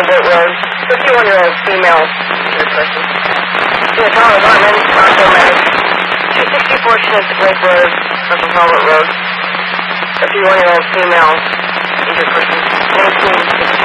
Longboat Road. 51-year-old female. Good person. Yeah, Thomas Hartman, Marco Medic. 264 Chesapeake Lake Road, Central Talbot Road. 51-year-old female. Injured person. 1960.